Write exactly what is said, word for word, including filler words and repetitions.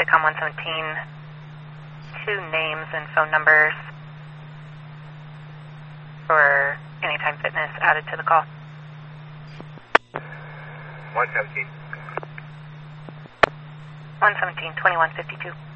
Intercom one seventeen, two names and phone numbers for Anytime Fitness added to the call. one seventeen. one seventeen, twenty-one fifty-two.